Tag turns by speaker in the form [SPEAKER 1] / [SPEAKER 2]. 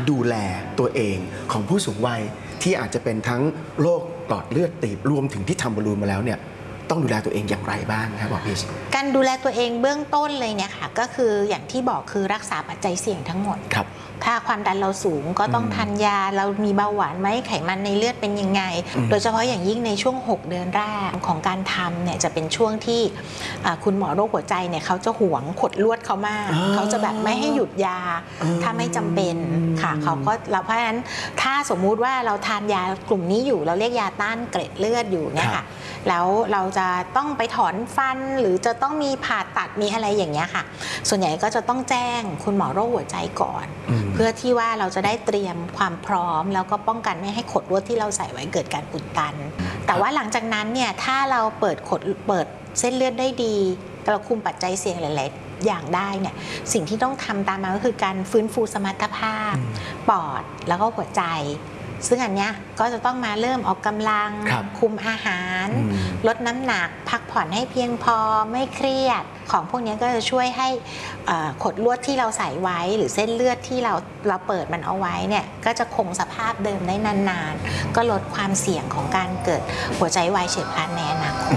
[SPEAKER 1] ดูแลตัวเองของผู้สูงวัยที่อาจจะเป็นทั้งโรคหลอดเลือดตีบรวมถึงที่ทำบอลลูนมาแล้วเนี่ยต้องดูแลตัวเองอย่างไรบ้างครับหมอพีช
[SPEAKER 2] การดูแลตัวเองเบื้องต้นเลยเนี่ยค่ะก็คืออย่างที่บอกคือรักษาปัจจัยเสี่ยงทั้งหมด
[SPEAKER 1] ครับ
[SPEAKER 2] ถ้าความดันเราสูงก็ต้องทานยาเรามีเบาหวานไหมไขมันในเลือดเป็นยังไงโดยเฉพาะอย่างยิ่งในช่วง6เดือนแรกของการทำเนี่ยจะเป็นช่วงที่คุณหมอโรคหัวใจเนี่ยเขาจะหวงขดลวดเขามากเขาจะแบบไม่ให้หยุดยาถ้าไม่จำเป็นค่ะเขาก็เพราะฉะนั้นถ้าสมมุติว่าเราทานยากลุ่มนี้อยู่เราเรียกยาต้านเกล็ดเลือดอยู่เนี่ยค่ะแล้วเราจะต้องไปถอนฟันหรือจะต้องมีผ่าตัดมีอะไรอย่างเงี้ยค่ะส่วนใหญ่ก็จะต้องแจ้งคุณหมอโรคหัวใจก่อนเพื่อที่ว่าเราจะได้เตรียมความพร้อมแล้วก็ป้องกันไม่ให้ขดลวดที่เราใส่ไว้เกิดการอุดตันแต่ว่าหลังจากนั้นเนี่ยถ้าเราเปิดเส้นเลือดได้ดีเราคุมปัจจัยเสี่ยงหลายๆอย่างได้เนี่ยสิ่งที่ต้องทำตามมาก็คือการฟื้นฟูสมรรถภาพปอดแล้วก็หัวใจซึ่งอันเนี้ยก็จะต้องมาเริ่มออกกำลังคุมอาหารลดน้ำหนักพักผ่อนให้เพียงพอไม่เครียดของพวกนี้ก็จะช่วยให้ขดลวดที่เราใส่ไว้หรือเส้นเลือดที่เราเปิดมันเอาไว้เนี่ยก็จะคงสภาพเดิมได้นานๆก็ลดความเสี่ยงของการเกิดหัวใจวายเฉียบพลันในอนาคต